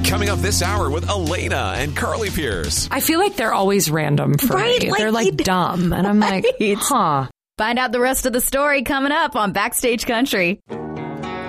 Coming up this hour with Elena and Carly Pierce. I feel like they're always random for me. They're like dumb. And I'm like, huh. Find out the rest of the story coming up on Backstage Country.